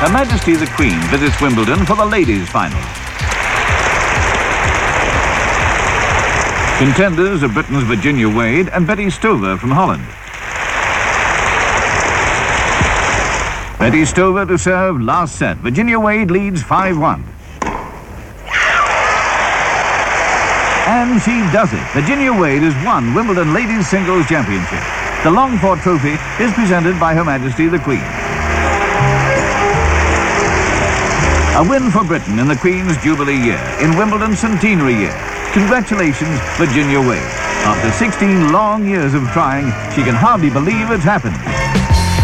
Her Majesty the Queen visits Wimbledon for the ladies' final. Contenders are Britain's Virginia Wade and Betty Stover from Holland. Betty Stover to serve last set. Virginia Wade leads 5-1. And she does it. Virginia Wade has won Wimbledon Ladies Singles Championship. The Longford Trophy is presented by Her Majesty the Queen. A win for Britain in the Queen's Jubilee year, in Wimbledon's centenary year. Congratulations, Virginia Wade. After 16 long years of trying, she can hardly believe it's happened.